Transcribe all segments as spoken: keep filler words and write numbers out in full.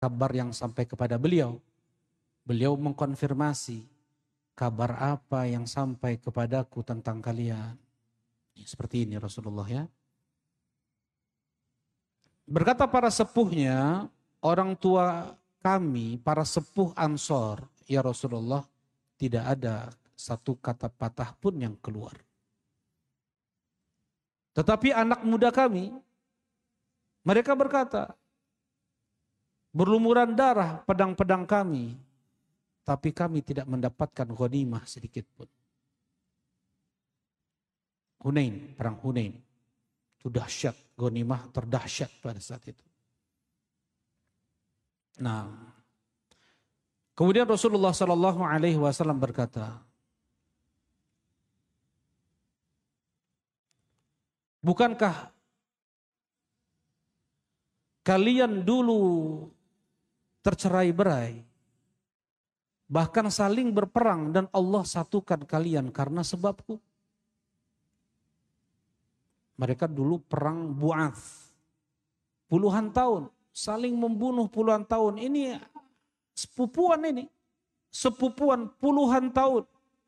kabar yang sampai kepada beliau. Beliau mengkonfirmasi, kabar apa yang sampai kepadaku tentang kalian. Seperti ini Rasulullah ya. Berkata para sepuhnya, orang tua kami, para sepuh Ansor, ya Rasulullah, tidak ada satu kata patah pun yang keluar. Tetapi anak muda kami, mereka berkata, berlumuran darah pedang-pedang kami, tapi kami tidak mendapatkan ghanimah sedikit pun. Hunain, perang Hunain. Itu dahsyat, ghanimah terdahsyat pada saat itu. Nah, kemudian Rasulullah Shallallahu Alaihi Wasallam berkata, bukankah kalian dulu tercerai-berai, bahkan saling berperang dan Allah satukan kalian karena sebabku? Mereka dulu perang Bu'ath, puluhan tahun, saling membunuh puluhan tahun. Ini sepupuan ini, sepupuan puluhan tahun.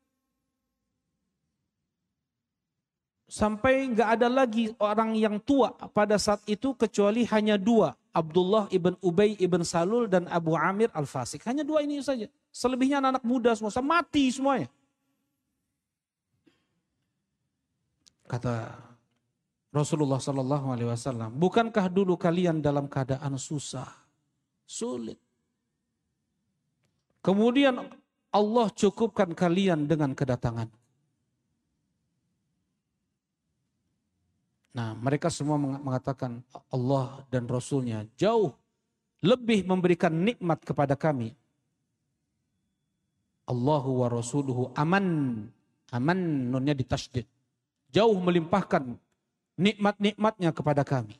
Sampai nggak ada lagi orang yang tua pada saat itu kecuali hanya dua. Abdullah ibn Ubay ibn Salul dan Abu Amir al-Fasik. Hanya dua ini saja. Selebihnya anak-anak muda semua, mati semuanya. Kata Rasulullah Sallallahu Alaihi Wasallam, bukankah dulu kalian dalam keadaan susah, sulit? Kemudian Allah cukupkan kalian dengan kedatangan. Nah, mereka semua mengatakan Allah dan Rasulnya jauh lebih memberikan nikmat kepada kami. Allahu wa rasuluhu aman. Aman nunnya ditasydid. Jauh melimpahkan nikmat-nikmatnya kepada kami.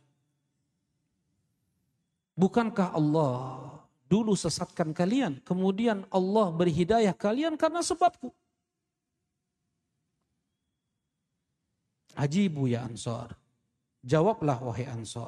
Bukankah Allah dulu sesatkan kalian, kemudian Allah beri hidayah kalian karena sebabku? Ajibu ya Ansar. Jawablah wahai Ansar.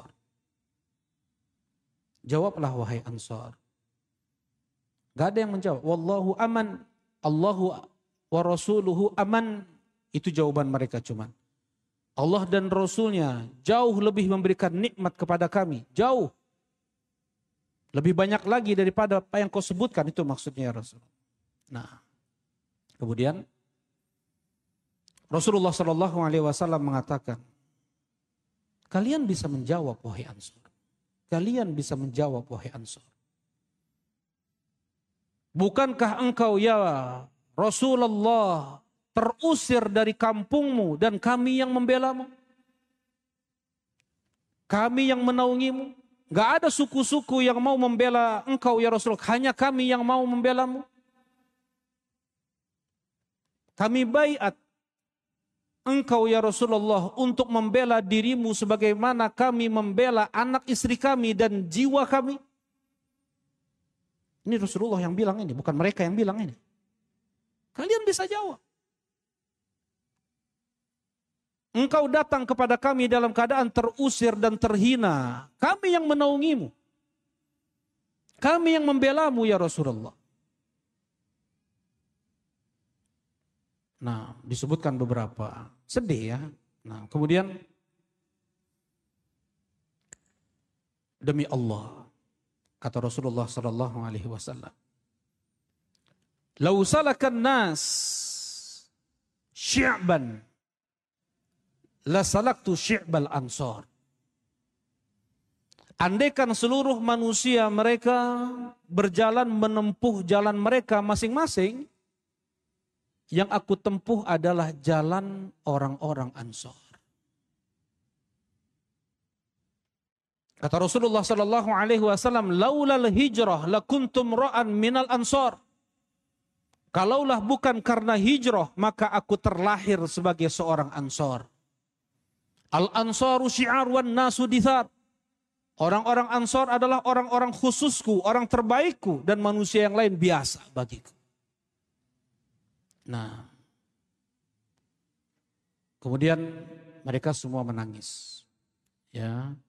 Jawablah wahai Ansar. Gak ada yang menjawab. Wallahu aman. Allahu wa rasuluhu aman. Itu jawaban mereka cuman. Allah dan Rasulnya jauh lebih memberikan nikmat kepada kami. Jauh. Lebih banyak lagi daripada apa yang kau sebutkan. Itu maksudnya ya Rasul. Nah. Kemudian. Rasulullah Shallallahu Alaihi Wasallam mengatakan. Kalian bisa menjawab wahai Ansar. Kalian bisa menjawab wahai Ansar. Bukankah engkau ya Rasulullah terusir dari kampungmu dan kami yang membelamu? Kami yang menaungimu. Gak ada suku-suku yang mau membela engkau ya Rasul. Hanya kami yang mau membelamu. Kami baiat engkau ya Rasulullah untuk membela dirimu sebagaimana kami membela anak istri kami dan jiwa kami. Ini Rasulullah yang bilang ini, bukan mereka yang bilang ini. Kalian bisa jawab. Engkau datang kepada kami dalam keadaan terusir dan terhina. Kami yang menaungimu. Kami yang membelamu ya Rasulullah. Nah, disebutkan beberapa. Sedih ya. Nah, kemudian demi Allah, kata Rasulullah sallallahu alaihi wasallam, "Lau salakan nas syi'ban la salaktu syi'bal ansar." Andaikan seluruh manusia mereka berjalan menempuh jalan mereka masing-masing, yang aku tempuh adalah jalan orang-orang Ansar. Kata Rasulullah sallallahu alaihi wasallam, "Laulal hijrah lakuntum ra'an minal ansar." Kalaulah bukan karena hijrah, maka aku terlahir sebagai seorang Ansar. Al-ansaru syi'ar wan nasu dithar. Orang-orang Ansar adalah orang-orang khususku, orang terbaikku, dan manusia yang lain biasa bagiku. Nah, kemudian mereka semua menangis. Ya,